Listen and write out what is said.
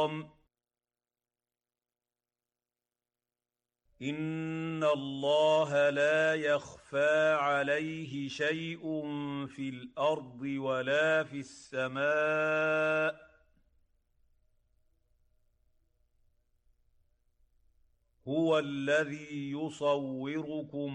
الْحَرَامِ إِنَّ اللَّهَ لَا يَخْفَىٰ عَلَيْهِ شَيْءٌ فِي الْأَرْضِ وَلَا فِي السَّمَاءِ هُوَ الَّذِي يُصَوِّرُكُمْ